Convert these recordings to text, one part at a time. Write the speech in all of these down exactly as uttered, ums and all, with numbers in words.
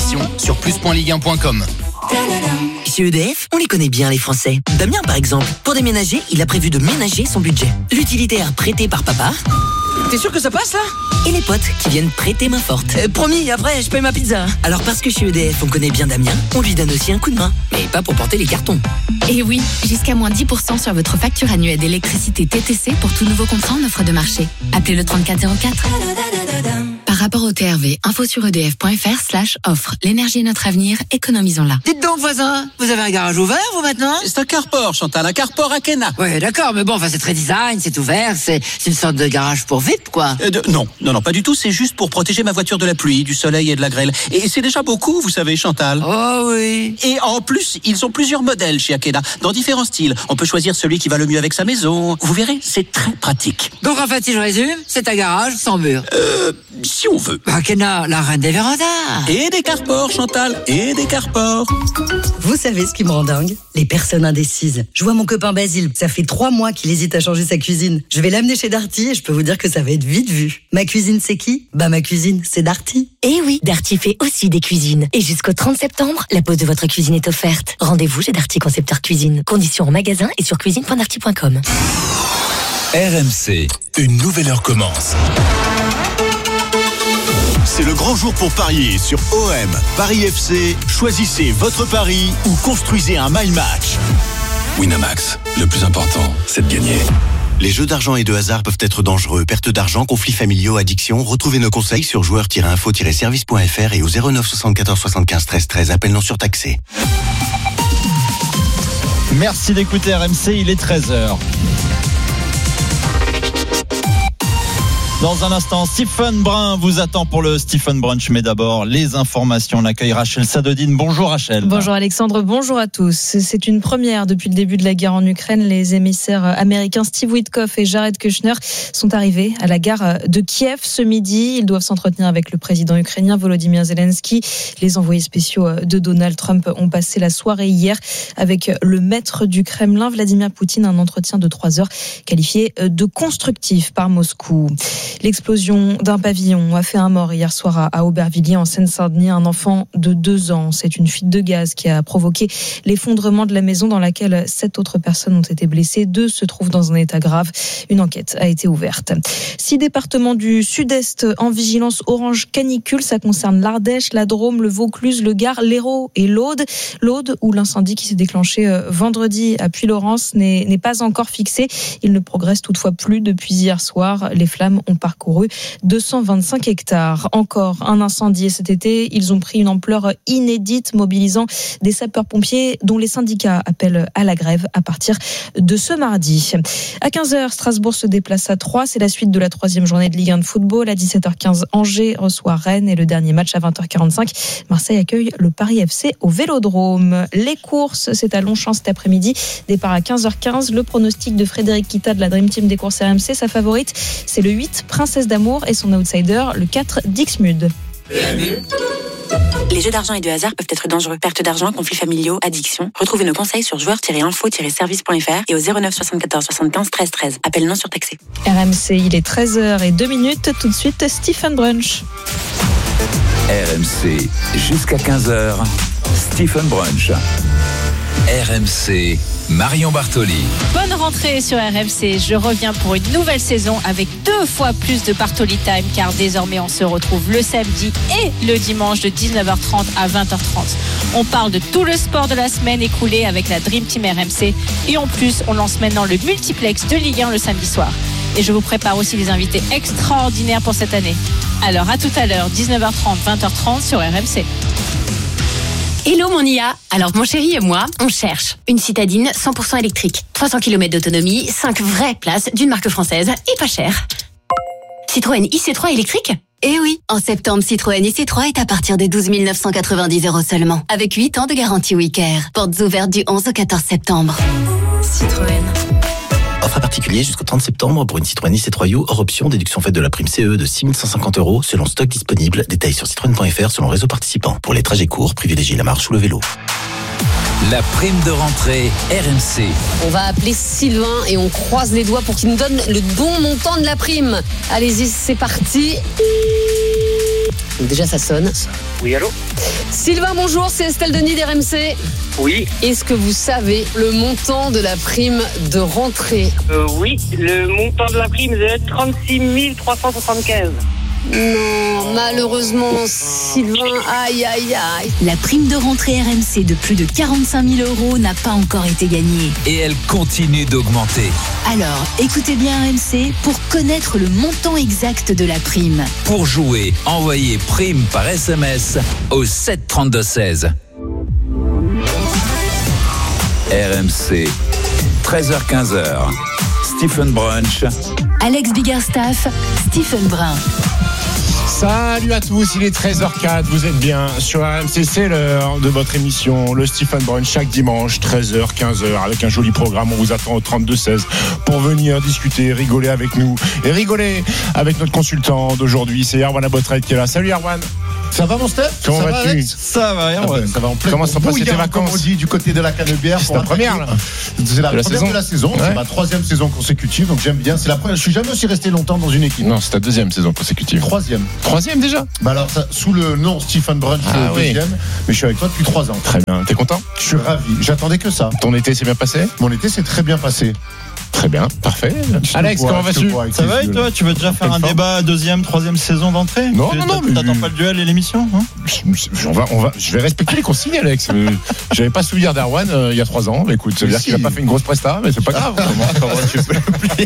conditions sur plus point ligue un point com. Chez E D F, on les connaît bien les Français. Damien par exemple, pour déménager, il a prévu de ménager son budget. L'utilitaire prêté par papa. T'es sûr que ça passe là? Et les potes qui viennent prêter main forte. Euh, promis, après je paye ma pizza. Alors parce que chez E D F on connaît bien Damien, on lui donne aussi un coup de main. Mais pas pour porter les cartons. Et oui, jusqu'à moins dix pour cent sur votre facture annuelle d'électricité T T C pour tout nouveau contrat en offre de marché. Appelez le trente-quatre zéro quatre. Par rapport au T R V, info sur edf.fr slash offre. L'énergie est notre avenir, économisons-la. Dites donc voisin, vous avez un garage ouvert vous maintenant? C'est un carport, Chantal, un carport à Kena. Ouais d'accord, mais bon, enfin c'est très design, c'est ouvert, c'est, c'est une sorte de garage pour V I P quoi. Euh, de, non, non, non, pas du tout, c'est juste pour protéger ma voiture de la pluie, du soleil et de la grêle. Et c'est déjà beaucoup, vous savez, Chantal. Oh oui. Et en plus, ils ont plusieurs modèles chez Akena, dans différents styles. On peut choisir celui qui va le mieux avec sa maison. Vous verrez, c'est très pratique. Donc en fait, si je résume, c'est un garage sans mur. Euh, si on veut. Akena, la reine des vérandas. Et des carports, Chantal, et des carports. Vous savez ce qui me rend dingue? Les personnes indécises. Je vois mon copain Basile, ça fait trois mois qu'il hésite à changer sa cuisine. Je vais l'amener chez Darty et je peux vous dire que ça va être vite vu. Ma cuisine, c'est qui? Bah ma cuisine, c'est Darty. Eh oui, Darty fait aussi des cuisines. Et jusqu'au trente septembre, la pose de votre cuisine est offerte. Rendez-vous chez Darty Concepteur Cuisine. Conditions en magasin et sur cuisine point darty point com. R M C, une nouvelle heure commence. C'est le grand jour pour parier sur O M, Paris F C. Choisissez votre pari ou construisez un my match. Winamax, le plus important, c'est de gagner. Les jeux d'argent et de hasard peuvent être dangereux. Perte d'argent, conflits familiaux, addiction. Retrouvez nos conseils sur joueurs tiret info tiret service point f r et au zéro neuf soixante-quatorze soixante-quinze treize treize. Appel non surtaxé. Merci d'écouter R M C, il est treize heures. Dans un instant, Stephen Brun vous attend pour le Stephen Brunch. Mais d'abord, les informations. On accueille Rachel Sadodine. Bonjour Rachel. Bonjour Alexandre, bonjour à tous. C'est une première depuis le début de la guerre en Ukraine. Les émissaires américains Steve Witkoff et Jared Kushner sont arrivés à la gare de Kiev ce midi. Ils doivent s'entretenir avec le président ukrainien Volodymyr Zelensky. Les envoyés spéciaux de Donald Trump ont passé la soirée hier avec le maître du Kremlin, Vladimir Poutine. Un entretien de trois heures qualifié de constructif par Moscou. L'explosion d'un pavillon a fait un mort hier soir à Aubervilliers en Seine-Saint-Denis, un enfant de deux ans. C'est une fuite de gaz qui a provoqué l'effondrement de la maison dans laquelle sept autres personnes ont été blessées. Deux se trouvent dans un état grave. Une enquête a été ouverte. Six départements du sud-est en vigilance orange canicule. Ça concerne l'Ardèche, la Drôme, le Vaucluse, le Gard, l'Hérault et l'Aude. L'Aude où l'incendie qui s'est déclenché vendredi à Puylaurens n'est, n'est pas encore fixé. Il ne progresse toutefois plus depuis hier soir. Les flammes ont parcouru deux cent vingt-cinq hectares. Encore un incendie cet été. Ils ont pris une ampleur inédite, mobilisant des sapeurs-pompiers dont les syndicats appellent à la grève à partir de ce mardi. À quinze heures, Strasbourg se déplace à Troyes. C'est la suite de la troisième journée de Ligue un de football. À dix-sept heures quinze, Angers reçoit Rennes et le dernier match à vingt heures quarante-cinq. Marseille accueille le Paris F C au Vélodrome. Les courses, c'est à Longchamp cet après-midi. Départ à quinze heures quinze. Le pronostic de Frédéric Kita de la Dream Team des courses R M C. Sa favorite, c'est le huit, Princesse d'amour, et son outsider, le quatre, Dixmude. Les jeux d'argent et de hasard peuvent être dangereux. Perte d'argent, conflits familiaux, addiction. Retrouvez nos conseils sur joueurs tiret info tiret service point f r et au zéro neuf soixante-quatorze soixante-quinze treize treize. Appel non surtaxé. R M C, il est treize heures deux minutes. Tout de suite, Stephen Brunch. R M C, jusqu'à quinze heures, Stephen Brunch. R M C, Marion Bartoli. Bonne rentrée sur R M C. Je reviens pour une nouvelle saison avec deux fois plus de Bartoli Time, car désormais on se retrouve le samedi et le dimanche de dix-neuf heures trente à vingt heures trente. On parle de tout le sport de la semaine écoulé avec la Dream Team R M C, et en plus on lance maintenant le multiplex de Ligue un le samedi soir. Et je vous prépare aussi des invités extraordinaires pour cette année. Alors à tout à l'heure, dix-neuf heures trente, vingt heures trente sur R M C. Hello mon I A. Alors mon chéri et moi, on cherche une citadine cent pour cent électrique, trois cents kilomètres d'autonomie, cinq vraies places d'une marque française et pas cher. Citroën I C trois électrique ? Eh oui, en septembre, Citroën I C trois est à partir de douze mille neuf cent quatre-vingt-dix euros seulement, avec huit ans de garantie WeCare. Portes ouvertes du onze au quatorze septembre. Citroën. Offre à particulier jusqu'au trente septembre pour une Citroën I C trois U hors option, déduction faite de la prime C E de six mille cent cinquante euros selon stock disponible. Détails sur citroën point f r selon réseau participant. Pour les trajets courts, privilégiez la marche ou le vélo. La prime de rentrée R M C. On va appeler Sylvain et on croise les doigts pour qu'il nous donne le bon montant de la prime. Allez-y, c'est parti. Donc déjà, ça sonne. Oui, allô? Sylvain, bonjour, c'est Estelle Denis d'R M C. Oui. Est-ce que vous savez le montant de la prime de rentrée? euh, Oui, le montant de la prime est de trente-six mille trois cent soixante-quinze. Non, malheureusement, Sylvain, aïe, aïe, aïe. La prime de rentrée R M C de plus de quarante-cinq mille euros n'a pas encore été gagnée. Et elle continue d'augmenter. Alors, écoutez bien R M C pour connaître le montant exact de la prime. Pour jouer, envoyez prime par S M S au sept trente-deux seize. R M C, treize heures quinze. Stephen Brunch. Alex Biggerstaff, Stephen Brun. Salut à tous, il est treize heures quatre, vous êtes bien sur R M C, c'est l'heure de votre émission, le Stephen Brun, chaque dimanche, treize heures, quinze heures, avec un joli programme. On vous attend au trente-deux seize pour venir discuter, rigoler avec nous et rigoler avec notre consultant d'aujourd'hui, c'est Erwan Abotreit qui est là. Salut Erwan. Ça va mon Steph? Comment ça vas-tu? Ça va, Erwan. Ça va en plein. Comment ça passe tes vacances? Comme on dit du côté de la Canebière. C'est la première là. C'est la de première la saison. de la saison. Ouais. C'est ma troisième saison consécutive, donc j'aime bien. C'est la première. Je suis jamais aussi resté longtemps dans une équipe. Non, c'est ta deuxième saison consécutive. Troisième. Troisième déjà? Bah alors ça, sous le nom Stephen Brun, je suis Ah au oui. deuxième, mais je suis avec toi depuis trois ans. Très bien. T'es content? Je suis ravi. J'attendais que ça. Ton été s'est bien passé? Mon été s'est très bien passé. Très bien, parfait. Je te Alex, vois, comment je te vas-tu? vois avec Ça les va et yeux, toi? là. Tu veux déjà faire un Quelle forme? débat deuxième, troisième saison d'entrée? Non, Tu- non, non, mais- T'attends pas le duel et l'émission, hein? Je, on va, on va, je vais respecter les consignes, Alex. Euh, J'avais pas souvenir d'Erwan euh, il y a trois ans. Mais écoute, ça veut Mais dire qu'il a si. pas fait une grosse presta, mais c'est pas grave. Comment, comment tu peux l'oublier?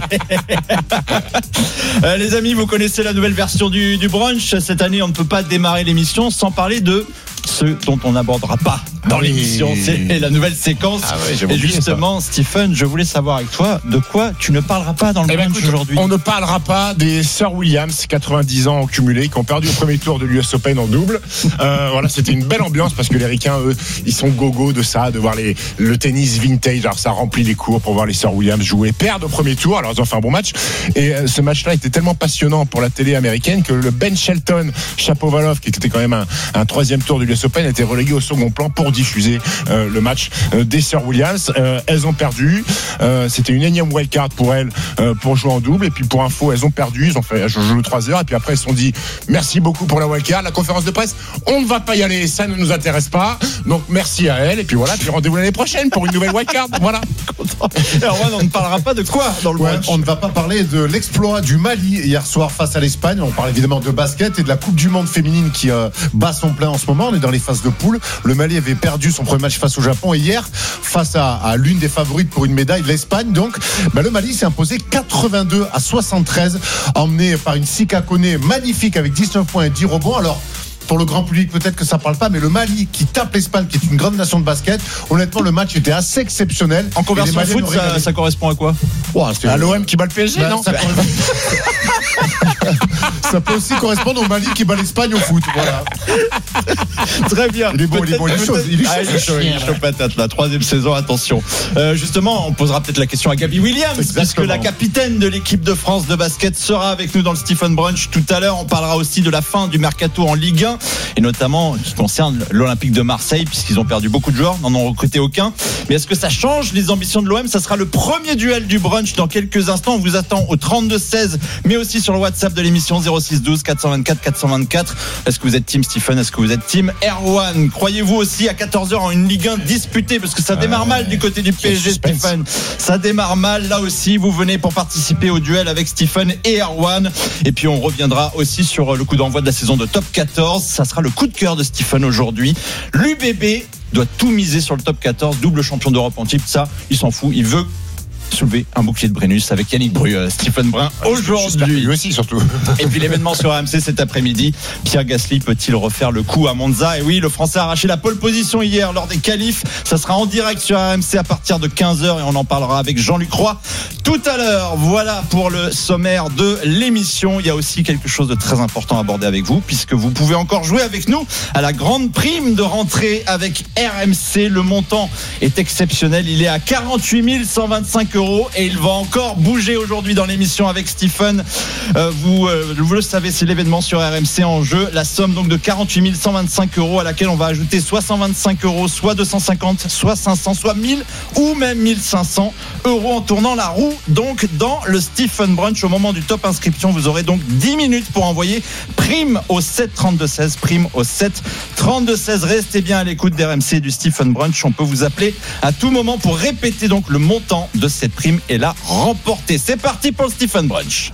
Euh, les amis, vous connaissez la nouvelle version du, du brunch. Cette année, on ne peut pas démarrer l'émission sans parler de ce dont on n'abordera pas dans Ah oui. l'émission. C'est la nouvelle séquence. Ah ouais, j'avais et oublié justement, Stephen, je voulais savoir avec toi de quoi tu ne parleras pas dans le Eh ben, brunch écoute, aujourd'hui. on ne parlera pas des Sir Williams, quatre-vingt-dix ans cumulés, qui ont perdu au premier tour de l'U S Open en double. Euh, voilà, c'était une belle ambiance parce que les Ricains, eux, ils sont gogo de ça, de voir les, le tennis vintage. Alors ça remplit les cours pour voir les Sir Williams jouer, perdre au premier tour. Alors ils ont fait un bon match. Et euh, ce match-là était tellement passionnant pour la télé américaine que le Ben Shelton Shapovalov, qui était quand même un, un troisième tour de l'U S Open, était relégué au second plan pour diffuser euh, le match euh, des Sir Williams. Euh, elles ont perdu. Euh, c'était une énième wildcard pour elles euh, pour jouer en double. Et puis pour info, elles ont perdu. Ils ont fait jouer trois heures. Et puis après, elles se sont dit merci beaucoup pour la wildcard. La conférence de presse, on ne va pas y aller. Ça ne nous intéresse pas. Donc merci à elles. Et puis voilà. Puis rendez-vous l'année prochaine pour une nouvelle wildcard. Voilà. Alors, on ne parlera pas de quoi dans le Ouais, brunch? on ne va pas parler de l'exploit du Mali hier soir face à l'Espagne. On parle évidemment de basket et de la Coupe du Monde féminine qui euh, bat son plein en ce moment. On est dans les phases de poule. Le Mali avait perdu son premier match face au Japon et hier, face à, à l'une des favorites pour une médaille, l'Espagne. Donc, bah, le Mali s'est imposé quatre-vingt-deux à soixante-treize, emmené par une Sika Koné magnifique avec dix-neuf points et dix rebonds. Alors, pour le grand public, peut-être que ça parle pas, mais le Mali qui tape l'Espagne, qui est une grande nation de basket, honnêtement, le match était assez exceptionnel. En conversion Et les foot, Maliens ça, ça correspond à quoi? Ouah, c'était- À l'O M qui bat le P S G, Bah, non? ça, ça peut aussi correspondre au Mali qui bat l'Espagne au foot. Voilà. Très bien. Il est bon, il est bon, il est chaud. Il est chaud, Ah, il est chaud, il est chaud patate, la troisième saison, attention. Euh, justement, on posera peut-être la question à Gabi Williams, Exactement. puisque la capitaine de l'équipe de France de basket sera avec nous dans le Stephen Brunch tout à l'heure. On parlera aussi de la fin du mercato en Ligue un, et notamment qui concerne l'Olympique de Marseille, puisqu'ils ont perdu beaucoup de joueurs, n'en ont recruté aucun. Mais est-ce que ça change les ambitions de l'O M? Ça sera le premier duel du brunch dans quelques instants. On vous attend au trente-deux seize, mais aussi sur le WhatsApp de l'émission zéro six douze quatre cent vingt-quatre quatre cent vingt-quatre. Est-ce que vous êtes team Stephen? Est-ce que vous êtes team Erwan? Croyez-vous aussi à quatorze heures en une Ligue un disputée? Parce que ça démarre mal du côté du P S G, Stephen. Ça démarre mal. Là aussi, vous venez pour participer au duel avec Stephen et Erwan. Et puis, on reviendra aussi sur le coup d'envoi de la saison de Top quatorze. Ça sera le coup de cœur de Stephen aujourd'hui. L'U B B doit tout miser sur le Top quatorze, double champion d'Europe en titre. Ça, il s'en fout. Il veut soulever un bouclier de Brennus avec Yannick Bru, euh, Stephen Brun aujourd'hui. Lui aussi, surtout. Et puis l'événement sur R M C cet après-midi. Pierre Gasly peut-il refaire le coup à Monza? Et oui, le Français a arraché la pole position hier lors des qualifs. Ça sera en direct sur R M C à partir de quinze heures et on en parlera avec Jean-Luc Roy tout à l'heure. Voilà pour le sommaire de l'émission. Il y a aussi quelque chose de très important à aborder avec vous, puisque vous pouvez encore jouer avec nous à la grande prime de rentrée avec R M C. Le montant est exceptionnel. Il est à quarante-huit mille cent vingt-cinq euros euros et il va encore bouger aujourd'hui dans l'émission avec Stephen. Euh, vous, euh, vous le savez, c'est l'événement sur R M C en jeu. La somme donc de quarante-huit mille cent vingt-cinq euros à laquelle on va ajouter soit cent vingt-cinq euros, soit deux cent cinquante, soit cinq cents, soit mille ou même mille cinq cents euros en tournant la roue. Donc dans le Stephen Brunch, au moment du top inscription, vous aurez donc dix minutes pour envoyer prime au sept trente-deux seize, prime au sept trente-deux seize. Restez bien à l'écoute d'R M C du Stephen Brunch. On peut vous appeler à tout moment pour répéter donc le montant de cette prime et la remporter. C'est parti pour le Stephen Brunch.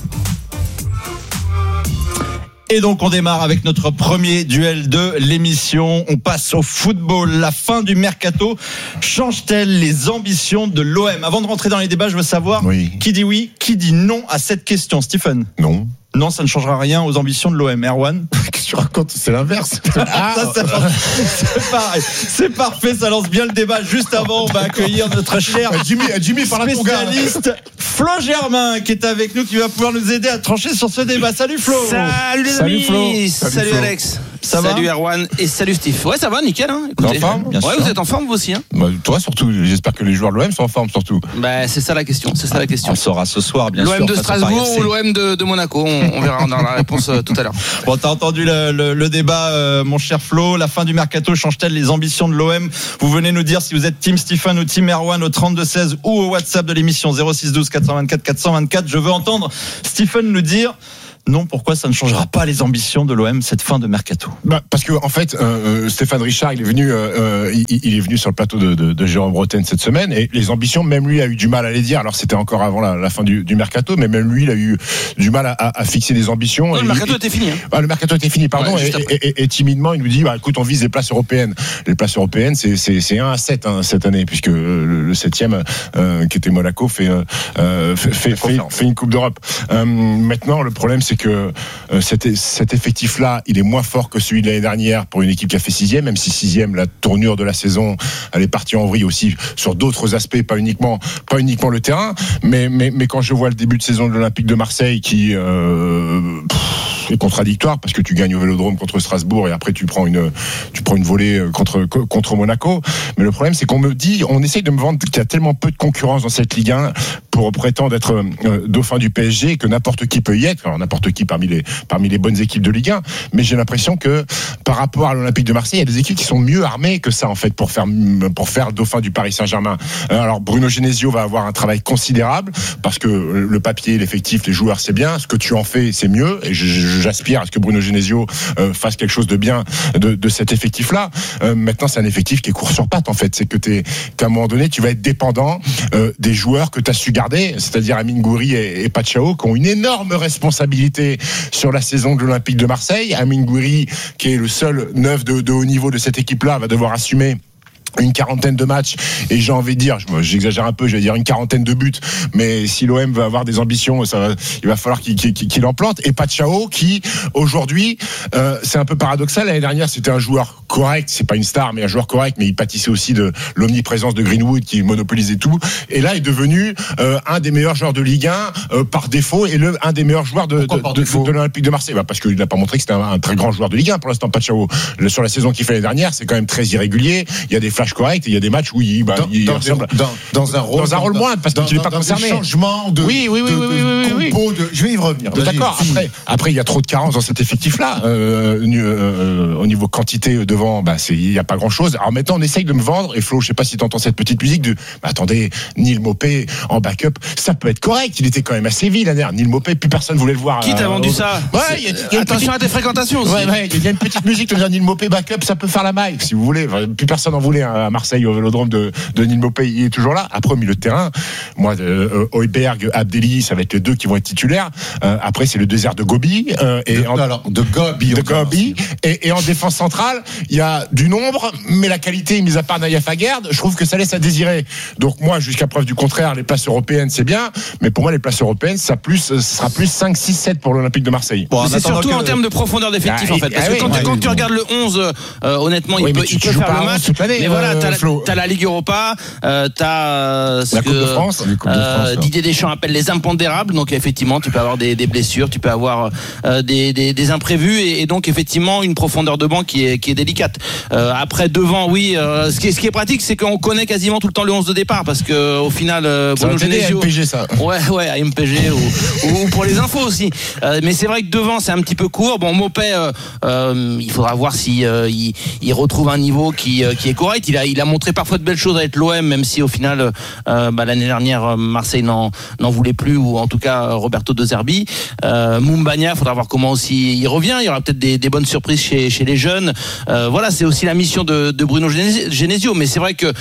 Et donc on démarre avec notre premier duel de l'émission. On passe au football. La fin du mercato change-t-elle les ambitions de l'O M? Avant de rentrer dans les débats, je veux savoir oui. qui dit oui, qui dit non à cette question. Stephen? Non. Non, ça ne changera rien aux ambitions de l'O M. Erwan? Qu'est-ce que tu racontes? C'est l'inverse. Ah, ça, ça, c'est pareil. C'est parfait, ça lance bien le débat. Juste avant, on va accueillir notre cher Jimmy, Jimmy spécialiste Flo Germain qui est avec nous, qui va pouvoir nous aider à trancher sur ce débat. Salut Flo. Salut les salut amis. Flo. Salut, salut Flo. Alex. Ça salut va Erwan et salut Steve. Ouais, ça va, nickel. Hein. Écoutez, en forme, bien ouais, sûr. Vous êtes en forme vous aussi. Hein. Bah, toi surtout. J'espère que les joueurs de l'O M sont en forme surtout. Bah, c'est ça la question. C'est ça la question. On saura ce soir, bien sûr. L'O M de Strasbourg ou l'O M de, de Monaco. On, on verra dans la réponse euh, tout à l'heure. Bon, t'as entendu le, le, le débat, euh, mon cher Flo. La fin du mercato change-t-elle les ambitions de l'O M? Vous venez nous dire si vous êtes team Stephen ou team Erwan au trente-deux seize ou au WhatsApp de l'émission zéro six douze quatre cent vingt-quatre quatre cent vingt-quatre. Je veux entendre Stephen nous dire non, pourquoi ça ne changera pas les ambitions de l'O M cette fin de mercato? Bah, parce que en fait, euh, Stéphane Richard, il est venu, euh, il, il est venu sur le plateau de, de, de Jérôme Bretagne cette semaine, et les ambitions, même lui a eu du mal à les dire. Alors c'était encore avant la, la fin du, du mercato, mais même lui, il a eu du mal à, à fixer des ambitions. Non, le mercato il, était fini. Hein. Bah, le mercato était fini, pardon. Ouais, et, et, et, et timidement, il nous dit, bah, écoute, on vise les places européennes. Les places européennes, c'est, c'est, c'est un à sept hein, cette année, puisque le, le septième, euh, qui était Monaco, fait, euh, fait, fait, fait, fait une Coupe d'Europe. Euh, maintenant, le problème, c'est que Cet, cet effectif-là, il est moins fort que celui de l'année dernière pour une équipe qui a fait sixième, même si sixième, la tournure de la saison, elle est partie en vrille aussi sur d'autres aspects, pas uniquement, pas uniquement le terrain. Mais, mais, mais quand je vois le début de saison de l'Olympique de Marseille qui euh, pff, est contradictoire parce que tu gagnes au Vélodrome contre Strasbourg et après tu prends une, tu prends une volée contre, contre Monaco. Mais le problème, c'est qu'on me dit, on essaye de me vendre qu'il y a tellement peu de concurrence dans cette Ligue un pour prétendre être euh, dauphin du P S G que n'importe qui peut y être. Alors n'importe qui parmi les parmi les bonnes équipes de Ligue un, mais j'ai l'impression que par rapport à l'Olympique de Marseille, il y a des équipes qui sont mieux armées que ça en fait pour faire pour faire le dauphin du Paris Saint-Germain. Alors Bruno Genesio va avoir un travail considérable parce que le papier, l'effectif, les joueurs c'est bien, ce que tu en fais c'est mieux et j'aspire à ce que Bruno Genesio euh, fasse quelque chose de bien de, de cet effectif-là. Euh, maintenant c'est un effectif qui est court sur pattes en fait, c'est que t'es qu'à un moment donné tu vas être dépendant euh, des joueurs que tu as su garder, c'est-à-dire Amine Gouiri et, et Pachao qui ont une énorme responsabilité sur la saison de l'Olympique de Marseille. Amine Gouiri, qui est le seul neuf de, de haut niveau de cette équipe-là, va devoir assumer une quarantaine de matchs et j'ai envie de dire, j'exagère un peu, je vais dire une quarantaine de buts, mais si l'O M veut avoir des ambitions, ça va, il va falloir qu'il, qu'il, qu'il en plante. Et Pachao qui aujourd'hui, euh, c'est un peu paradoxal. L'année dernière, c'était un joueur correct, c'est pas une star, mais un joueur correct, mais il pâtissait aussi de l'omniprésence de Greenwood qui monopolisait tout. Et là, il est devenu euh, un des meilleurs joueurs de Ligue un euh, par défaut et le un des meilleurs joueurs de, de, de, de, de l'Olympique de Marseille. Bah parce qu'il n'a pas montré que c'était un, un très grand joueur de Ligue un pour l'instant. Pachao, le, sur la saison qu'il fait l'année dernière, c'est quand même très irrégulier. Il y a des correct, il y a des matchs où il, bah, dans, il dans, ressemble dans, dans un rôle, dans un rôle moindre parce dans, qu'il n'est pas dans concerné. Des changements de, oui, oui, oui, de, oui, de oui, compo oui. de, je vais y revenir. D'accord. Après, après, il y a trop de carences dans cet effectif-là. Euh, euh, au niveau quantité devant, bah, c'est, il n'y a pas grand-chose. Alors maintenant, on essaye de me vendre. Et Flo, je sais pas si tu entends cette petite musique de, bah, attendez, Neil Maupay en backup, ça peut être correct. Il était quand même assez vite l'année dernière. Neil Maupay, plus personne voulait le voir. Qui t'a euh, vendu ça? Ouais, il y a, y a attention petite... à tes fréquentations aussi. Ouais, ouais, il y a une petite musique de dire Neil Maupay backup, ça peut faire la maille, si vous voulez. Plus personne en voulait à Marseille au Vélodrome de de Neil Maupay, il est toujours là. Après au milieu de terrain, moi euh, Højbjerg, Abdelli, ça va être les deux qui vont être titulaires. Euh, après c'est le désert de Gobi euh, et de, en, alors, de Gobi, de Gobi et, et en défense centrale, il y a du nombre, mais la qualité, mis à part Nayef Aguerd, je trouve que ça laisse à désirer. Donc moi, jusqu'à preuve du contraire, les places européennes c'est bien, mais pour moi les places européennes, ça plus ça sera plus cinq, six, sept pour l'Olympique de Marseille. Bon, c'est surtout que... en termes de profondeur d'effectif ah, en fait, parce ah, que oui, quand, ouais, tu, quand oui. tu regardes le onze, euh, honnêtement, oui, il peut, il peut faire le match. Mais voilà, voilà, t'as, Flo. la, t'as la Ligue Europa, euh, t'as ce La que Coupe de France, les Coupes de euh, France, hein. Didier Deschamps appelle les impondérables. Donc effectivement, tu peux avoir des, des blessures, tu peux avoir euh, des, des, des imprévus et, et donc effectivement une profondeur de banc qui est, qui est délicate. Euh, après devant, oui, euh, ce, qui est, ce qui est pratique, c'est qu'on connaît quasiment tout le temps le onze de départ parce que au final, euh, Ça Bruno va t'aider à Genesio, M P G, ça. ouais, ouais, à M P G ou, ou, ou pour les infos aussi. Euh, mais c'est vrai que devant, c'est un petit peu court. Bon, Mopé, euh, euh, il faudra voir si euh, il, il retrouve un niveau qui, euh, qui est correct. Il a, il a montré parfois de belles choses avec l'O M, même si au final, euh, bah, l'année dernière, Marseille n'en, n'en voulait plus, ou en tout cas Roberto De Zerbi. Euh, Moumbagna, faudra voir comment aussi il revient. Il y aura peut-être des, des bonnes surprises chez, chez les jeunes. Euh, voilà, c'est aussi la mission de, de Bruno Genesio. Mais c'est vrai que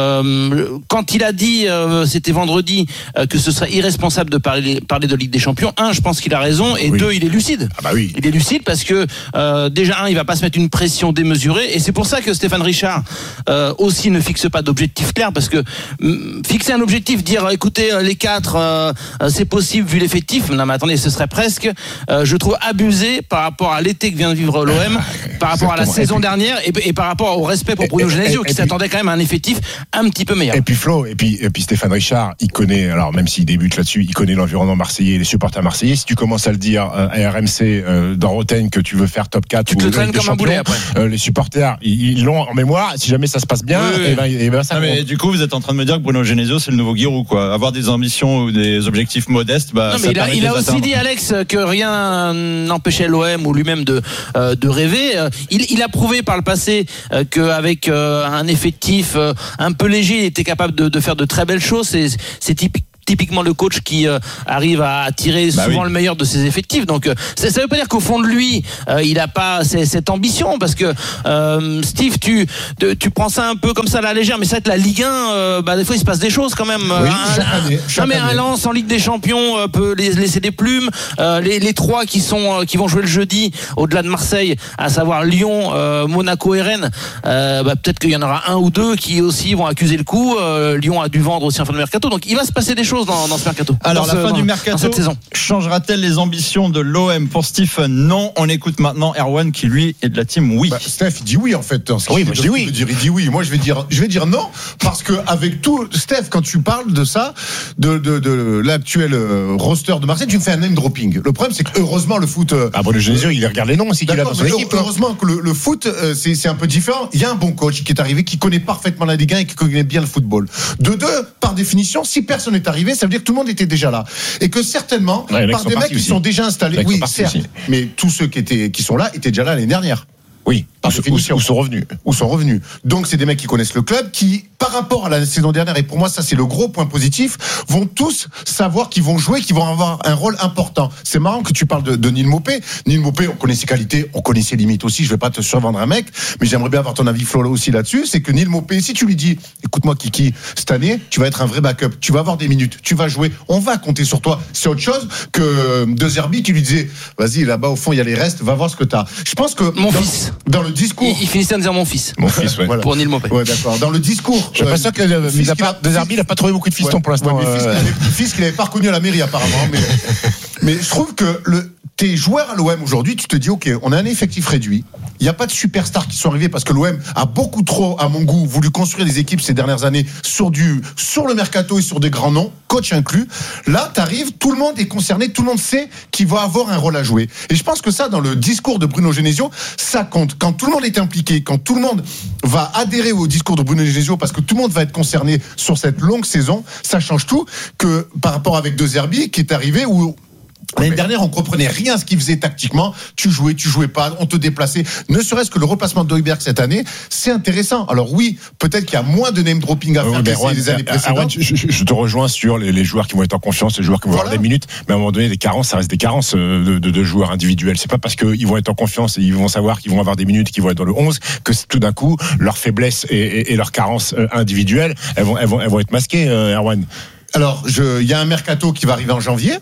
euh, quand il a dit, euh, c'était vendredi, euh, que ce serait irresponsable de parler, parler de Ligue des Champions, un, je pense qu'il a raison, et Oui. deux, il est lucide. Ah bah oui. Il est lucide parce que euh, déjà, un, il va pas se mettre une pression démesurée, et c'est pour ça que Stéphane Richard euh, aussi ne fixe pas d'objectif clair, parce que mm, fixer un objectif, dire écoutez euh, les quatre, euh, euh, c'est possible vu l'effectif. Non mais attendez, ce serait presque, euh, je trouve abusé par rapport à l'été que vient de vivre l'O M, par rapport à la Exactement. saison Et puis- dernière, et, et par rapport au respect pour Bruno Et- et- Genesio, et- qui et puis- s'attendait quand même à un effectif un petit peu meilleur. Et puis Flo, et puis, et puis Stéphane Richard, il connaît, alors même s'il débute là-dessus, il connaît l'environnement marseillais, les supporters marseillais. Si tu commences à le dire euh, à R M C euh, dans Rotten que tu veux faire top quatre, Tu te ou le traînes Ligue des comme un boulet Champions, après. euh, les supporters, ils, ils l'ont en mémoire. Si jamais ça se passe bien, Oui, oui. et ben, et ben ça Ah, mais compte. du coup, vous êtes en train de me dire que Bruno Genesio, c'est le nouveau Giroud, quoi. Avoir des ambitions ou des objectifs modestes, bah, Non, ça mais il a, permet il de a les aussi atteindre. dit, Alex, que rien n'empêchait l'O M ou lui-même de, euh, de rêver. Euh, Il, il a prouvé par le passé euh, qu'avec euh, un effectif euh, un peu léger, il était capable de, de faire de très belles choses. C'est, c'est typique. Typiquement le coach qui euh, arrive à tirer Bah souvent oui. le meilleur de ses effectifs. Donc euh, ça, ça veut pas dire qu'au fond de lui euh, il a pas c- cette ambition, parce que euh, Steve, tu te- tu prends ça un peu comme ça à la légère, mais ça va être la Ligue un. Euh, bah des fois il se passe des choses quand même. Oui, un, chaque année, un- chaque non, mais un année. Lens en Ligue des Champions euh, peut les, laisser des plumes. Euh, les, les trois qui sont euh, qui vont jouer le jeudi au-delà de Marseille, à savoir Lyon, euh, Monaco et Rennes. Euh, bah, peut-être qu'il y en aura un ou deux qui aussi vont accuser le coup. Euh, Lyon a dû vendre aussi en fin de mercato, donc il va se passer des choses dans, dans ce mercato. Alors, Dans la ce- fin dans- du dans mercato cette saison. changera-t-elle les ambitions de l'O M pour Stephen? Non. On écoute maintenant Erwan qui, lui, est de la team oui. Bah, Steph, il dit oui en fait. Dans ce Oui, qu'il- moi, je dans dis ce oui. qu'il veut dire, il dit oui. Moi, je vais dire, je vais dire non parce que avec tout, Steph, quand tu parles de ça, de, de, de l'actuel euh, roster de Marseille, tu me fais un name dropping. Le problème, c'est que heureusement le foot. euh, Ah, Bruno Genesio, il regarde les noms aussi qu'il a dans D'accord, son mais équipe. heureusement que le, le foot, euh, c'est, c'est un peu différent. Il y a un bon coach qui est arrivé, qui connaît parfaitement la Ligue un et qui connaît bien le football. De deux, par définition, si personne n'est arrivé, ça veut dire que tout le monde était déjà là. Et que certainement, Ouais, les mecs par sont des mecs partis qui aussi. sont déjà installés, Les mecs sont oui, partis certes, aussi. mais tous ceux qui, étaient, qui sont là étaient déjà là l'année dernière. Oui, Par ou, sont- définition. ou sont revenus. Ou sont revenus. Donc c'est des mecs qui connaissent le club, qui, par rapport à la saison dernière, et pour moi ça c'est le gros point positif, vont tous savoir qu'ils vont jouer, qu'ils vont avoir un rôle important. C'est marrant que tu parles de, de Neil Maupay. Neil Maupay, on connaît ses qualités, on connaît ses limites aussi, je vais pas te survendre un mec, mais j'aimerais bien avoir ton avis Flo aussi là-dessus, c'est que Neil Maupay, si tu lui dis, écoute-moi Kiki, cette année, tu vas être un vrai backup, tu vas avoir des minutes, tu vas jouer, on va compter sur toi. C'est autre chose que De Zerbi qui lui disait, vas-y là-bas au fond il y a les restes, va voir ce que t'as. Je pense que Mon dans, fils. dans le discours... Il, il finissait en disant mon fils. Mon fils, ouais. Voilà. Pour Neil Maupay. Ouais, d'accord. Dans le discours. Je suis pas sûr que, euh, mis à part De Zerbi, il n'a pas trouvé beaucoup de fistons Ouais, pour l'instant. ouais, mais fils, euh, qu'il avait- fils qu'il n'avait pas reconnu à la mairie apparemment. Mais, mais je trouve que le, tes joueurs à l'O M aujourd'hui, tu te dis ok, on a un effectif réduit. Il n'y a pas de superstars qui sont arrivés parce que l'O M a beaucoup trop, à mon goût, voulu construire des équipes ces dernières années sur du, sur le mercato et sur des grands noms, coach inclus. Là, t'arrives, tout le monde est concerné, tout le monde sait qu'il va avoir un rôle à jouer. Et je pense que ça, dans le discours de Bruno Genesio, ça compte. Quand tout le monde est impliqué, quand tout le monde va adhérer au discours de Bruno Genesio, parce que tout le monde va être concerné sur cette longue saison, ça change tout que par rapport avec De Zerbi qui est arrivé où l'année dernière, on comprenait rien à ce qu'il faisait tactiquement. Tu jouais, tu jouais pas, on te déplaçait. Ne serait-ce que le replacement de Højbjerg cette année, c'est intéressant. Alors oui, peut-être qu'il y a moins de name dropping à Ouais, faire mais que Erwan, les années Erwan, précédentes. je, je- je te rejoins sur les, les joueurs qui vont être en confiance, les joueurs qui vont Voilà. avoir des minutes, mais à un moment donné, des carences, ça reste des carences euh, de, de, de joueurs individuels. C'est pas parce qu'ils vont être en confiance et ils vont savoir qu'ils vont avoir des minutes, qu'ils vont être dans le onze, que c'est tout d'un coup, leurs faiblesses et, et, et leurs carences euh, individuelles, elles vont, elles vont, elles vont être masquées, euh, Erwan. Alors, je- il y a un mercato qui va arriver en janvier.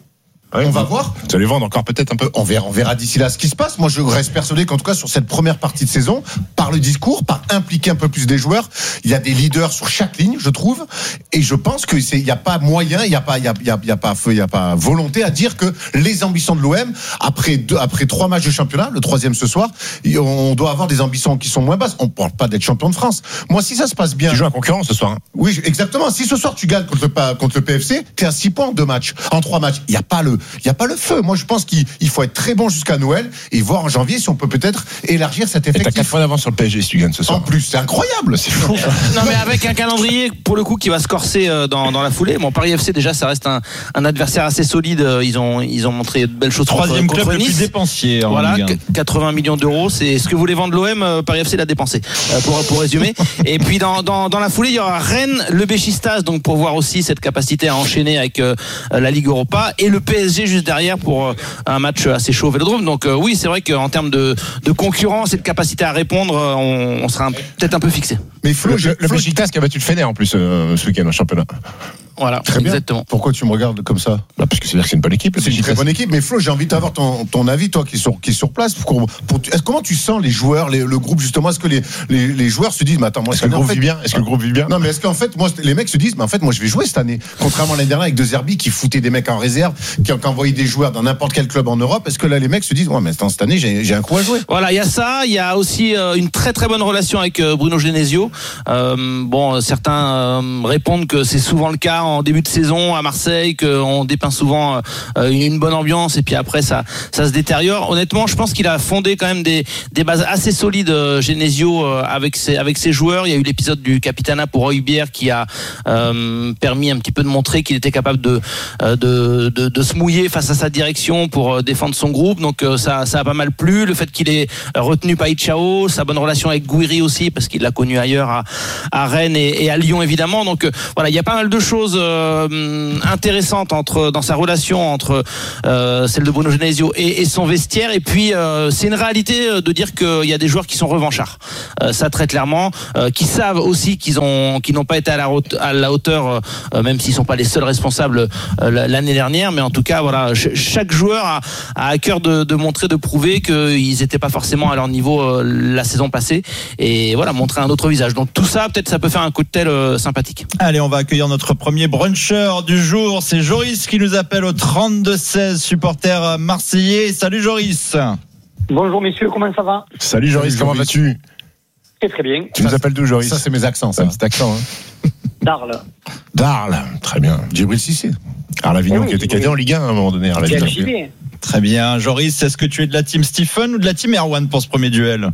Ouais, on va voir. Tu vas les vendre encore peut-être un peu. On verra, on verra d'ici là ce qui se passe. Moi, je reste persuadé qu'en tout cas, sur cette première partie de saison, par le discours, par impliquer un peu plus des joueurs, il y a des leaders sur chaque ligne, je trouve. Et je pense que c'est, il n'y a pas moyen, il n'y a pas, il y a, il y a, il y a pas feu, il n'y a pas volonté à dire que les ambitions de l'O M, après deux, après trois matchs de championnat, le troisième ce soir, on doit avoir des ambitions qui sont moins basses. On ne parle pas d'être champion de France. Moi, si ça se passe bien. Tu joues un concurrent ce soir. Hein. Oui, exactement. Si ce soir tu gagnes contre le, contre le P F C, t'es à six points en deux matchs, en trois matchs. Il n'y a pas le, il y a pas le feu. Moi, je pense qu'il il faut être très bon jusqu'à Noël et voir en janvier si on peut peut-être élargir cet effectif. Et t'as quatre points d'avance sur le P S G si tu gagnes ce soir. En plus, c'est incroyable, c'est fou. Non, mais avec un calendrier pour le coup qui va se corser dans, dans la foulée. Bon, Paris F C déjà, ça reste un, un adversaire assez solide. Ils ont, ils ont montré de belles choses. Troisième contre, club contre le Nice. plus dépensier. En voilà, Ligue un. quatre-vingts millions d'euros. C'est ce que voulait vendre l'O M. Paris F C l'a dépensé. Pour, pour résumer. Et puis dans, dans, dans la foulée, il y aura Rennes, le Beşiktaş, donc pour voir aussi cette capacité à enchaîner avec euh, la Ligue Europa, et le P S G juste derrière pour euh, un match assez chaud au Vélodrome. Donc euh, oui, c'est vrai qu'en termes de, de concurrence et de capacité à répondre, on, on sera un, peut-être un peu fixé. Mais Flo, le, le Beşiktaş qui a battu le Fener en plus euh, ce week-end au championnat. Voilà, très bien. Exactement. Pourquoi tu me regardes comme ça? Bah parce que c'est-à-dire que c'est une bonne équipe. C'est une très bonne équipe, mais Flo, j'ai envie d'avoir ton, ton avis, toi qui est sur, qui est sur place. Pour, pour, est-ce, comment tu sens les joueurs, les, le groupe justement? Est-ce que les, les, les joueurs se disent, mais attends, moi, est-ce que le groupe vit bien? Est-ce que le groupe vit bien? Non, mais est-ce qu'en fait, moi, les mecs se disent, mais en fait, moi, je vais jouer cette année. Contrairement à l'année dernière avec De Zerbi qui foutait des mecs en réserve, qui, qui envoyait des joueurs dans n'importe quel club en Europe. Est-ce que là, les mecs se disent, ouais, mais attends, cette année, j'ai, j'ai un coup à jouer? Voilà, il y a ça. Il y a aussi euh, une très très bonne relation avec euh, Bruno Genesio. Euh, bon, certains euh, répondent que c'est souvent le cas en début de saison à Marseille, qu'on dépeint souvent euh, une bonne ambiance et puis après ça ça se détériore. Honnêtement, je pense qu'il a fondé quand même des des bases assez solides, euh, Genesio, euh, avec ses avec ses joueurs. Il y a eu l'épisode du Capitana pour Højbjerg qui a euh, permis un petit peu de montrer qu'il était capable de, euh, de de de se mouiller face à sa direction pour euh, défendre son groupe. Donc euh, ça ça a pas mal plu. Le fait qu'il ait retenu Païchao, sa bonne relation avec Gouiri aussi parce qu'il l'a connu ailleurs à à Rennes et, et à Lyon évidemment. Donc euh, voilà, il y a pas mal de choses euh, intéressante entre dans sa relation entre euh, celle de Bruno Genesio et, et son vestiaire. Et puis euh, c'est une réalité de dire qu'il y a des joueurs qui sont revanchards, euh, ça très clairement, euh, qui savent aussi qu'ils ont qu'ils n'ont pas été à la, à la hauteur, euh, même s'ils sont pas les seuls responsables euh, l'année dernière, mais en tout cas voilà, ch- chaque joueur a, a à cœur de, de montrer, de prouver qu'ils n'étaient pas forcément à leur niveau euh, la saison passée, et voilà, montrer un autre visage. Donc tout ça, peut-être ça peut faire un cocktail euh, sympathique. Allez, on va accueillir notre premier bruncher du jour. C'est Joris qui nous appelle au trente-deux seize, supporter marseillais. Salut Joris. Bonjour messieurs, comment ça va? Salut Joris, Salut, comment Joris. vas-tu? Très très bien. Tu nous appelles d'où Joris? Ça, c'est mes accents, ça. Un petit accent, hein. D'Arles. D'Arles, très bien. Djibril Cissé. Arles Avignon Eh oui, qui était cadet en Ligue un à un moment donné. Arles Quelle Avignon. idée. Très bien. Joris, est-ce que tu es de la team Stephen ou de la team Erwan pour ce premier duel?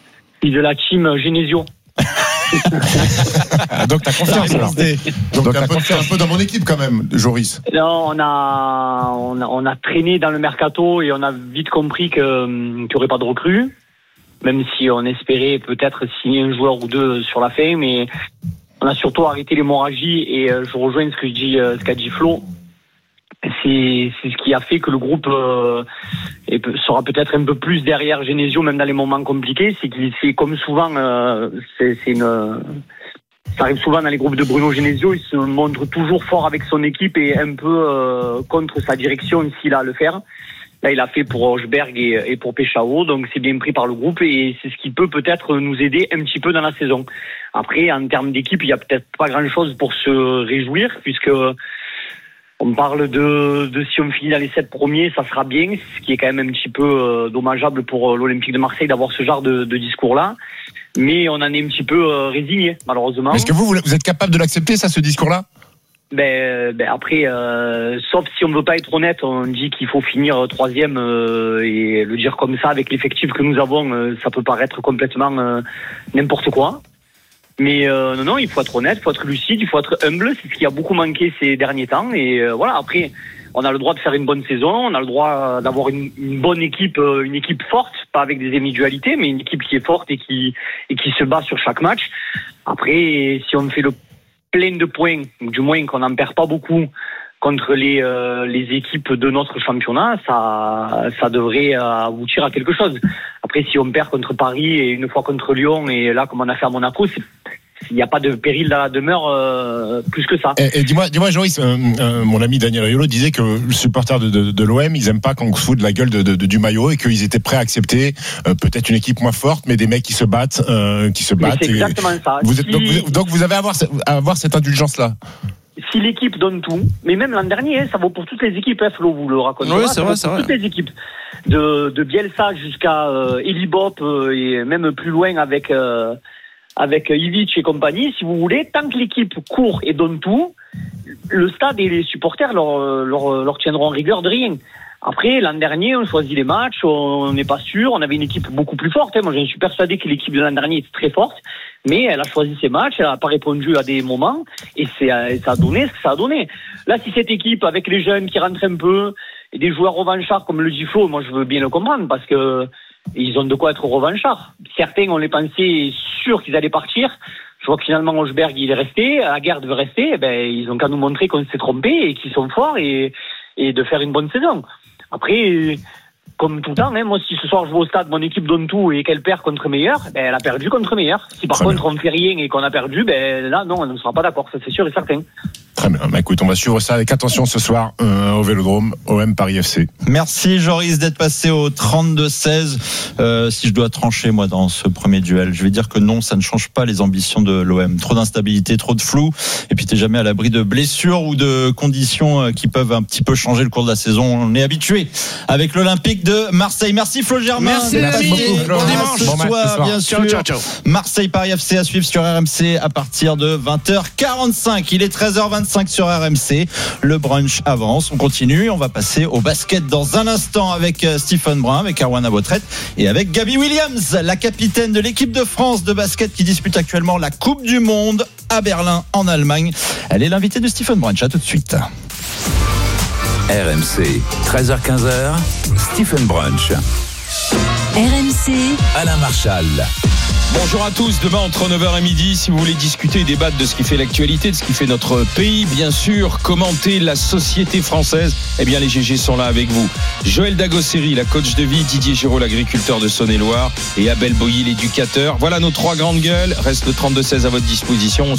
Et de la team Genesio. Donc t'as confiance alors. Donc, Donc t'es un, t'as peu, t'es confiance. un peu dans mon équipe quand même, Joris. Non, on a, on a, on a traîné dans le mercato et on a vite compris que, qu'il n'y aurait pas de recrue. Même si on espérait peut-être signer un joueur ou deux sur la fin, mais on a surtout arrêté l'hémorragie et euh, je rejoins ce que dit, euh, ce qu'a dit Flo. C'est, c'est ce qui a fait que le groupe euh, est, sera peut-être un peu plus derrière Genesio, même dans les moments compliqués. C'est qu'il, c'est comme souvent, euh, c'est, c'est une, ça arrive souvent dans les groupes de Bruno Genesio. Il se montre toujours fort avec son équipe et un peu euh, contre sa direction s'il a à le faire. Là, il a fait pour Højbjerg et, et pour Païchao, donc c'est bien pris par le groupe et c'est ce qui peut peut-être nous aider un petit peu dans la saison. Après, en termes d'équipe, il y a peut-être pas grand-chose pour se réjouir puisque on parle de, de si on finit dans les sept premiers, ça sera bien, ce qui est quand même un petit peu euh, dommageable pour l'Olympique de Marseille d'avoir ce genre de, de discours-là. Mais on en est un petit peu euh, résigné, malheureusement. Est-ce que vous, vous êtes capable de l'accepter, ça, ce discours-là? Ben, ben après, euh, sauf si on veut pas être honnête, on dit qu'il faut finir troisième euh, et le dire comme ça avec l'effectif que nous avons, euh, ça peut paraître complètement euh, n'importe quoi. Mais euh, non, non, il faut être honnête, il faut être lucide, il faut être humble. C'est ce qui a beaucoup manqué ces derniers temps. Et euh, voilà, après, on a le droit de faire une bonne saison, on a le droit d'avoir une, une bonne équipe, une équipe forte, pas avec des individualités, mais une équipe qui est forte et qui et qui se bat sur chaque match. Après, si on fait le plein de points, ou du moins qu'on n'en perd pas beaucoup contre les euh, les équipes de notre championnat, ça ça devrait aboutir à quelque chose. Après, si on perd contre Paris et une fois contre Lyon et là comme on a fait à Monaco, c'est il n'y a pas de péril dans la demeure euh, plus que ça. Et, et dis-moi, dis-moi, Joris, euh, euh, mon ami Daniel Riolo disait que le supporter de, de, de l'O M, ils aiment pas qu'on se fout de la gueule de, de, de, du maillot et qu'ils étaient prêts à accepter euh, peut-être une équipe moins forte, mais des mecs qui se battent, euh, qui se battent. Mais c'est et, exactement ça. Vous si... êtes, donc, vous, donc vous avez à avoir, à avoir cette indulgence-là. Si l'équipe donne tout, mais même l'an dernier, ça vaut pour toutes les équipes, hein, Flo, vous le racontez. Oui, pas, c'est vrai, c'est vrai. Toutes les équipes, de, de Bielsa jusqu'à euh, Eli Bop euh, et même plus loin avec euh, avec Ivic et compagnie, si vous voulez, tant que l'équipe court et donne tout, le stade et les supporters leur, leur, leur tiendront en rigueur de rien. Après, l'an dernier, on choisit les matchs, on n'est pas sûr, on avait une équipe beaucoup plus forte. Hein. Moi, je suis persuadé que l'équipe de l'an dernier était très forte, mais elle a choisi ses matchs, elle n'a pas répondu à des moments, et c'est, ça a donné ce que ça a donné. Là, si cette équipe, avec les jeunes qui rentrent un peu, et des joueurs revanchards comme le dit Flo, moi, je veux bien le comprendre, parce que ils ont de quoi être revanchards. Certains, on les pensait sûrs qu'ils allaient partir. Je vois que finalement, Hochberg, il est resté, Aguerd veut rester, eh ben, ils ont qu'à nous montrer qu'on s'est trompé et qu'ils sont forts et, et de faire une bonne saison. Après, comme tout le temps, hein, moi, si ce soir je vais au stade, mon équipe donne tout et qu'elle perd contre meilleur, ben, elle a perdu contre meilleur. Si par Très contre bien. on fait rien et qu'on a perdu, ben, là, non, on ne sera pas d'accord, ça c'est sûr et certain. Très bien. Bah, écoute, on va suivre ça avec attention ce soir euh, au Vélodrome, O M Paris F C. Merci Joris d'être passé au trente-deux seize. Euh, si je dois trancher moi dans ce premier duel, je vais dire que non, ça ne change pas les ambitions de l'O M. Trop d'instabilité, trop de flou, et puis t'es jamais à l'abri de blessures ou de conditions qui peuvent un petit peu changer le cours de la saison. On est habitué avec l'Olympique de Marseille. Merci Flo Germain. Merci, merci beaucoup. Bon dimanche. Ce Bon soir, soir. bien sûr. Ciao, ciao, ciao. Marseille Paris F C à suivre sur R M C à partir de vingt heures quarante-cinq. Il est treize heures vingt-cinq sur R M C. Le brunch avance. On continue. On va passer au basket dans un instant avec Stephen Brun, avec Erwan Abotrette et avec Gabi Williams, la capitaine de l'équipe de France de basket qui dispute actuellement la Coupe du Monde à Berlin en Allemagne. Elle est l'invitée de Stephen Brunch. À tout de suite. R M C, treize heures quinze, Stephen Brunch. R M C, Alain Marchal. Bonjour à tous, demain entre neuf heures et midi, si vous voulez discuter et débattre de ce qui fait l'actualité, de ce qui fait notre pays, bien sûr, commenter la société française, eh bien les G G sont là avec vous. Joël Dagosseri, la coach de vie, Didier Giraud, l'agriculteur de Saône-et-Loire, et Abel Boilly, l'éducateur. Voilà nos trois grandes gueules, reste le trente-deux seize à votre disposition.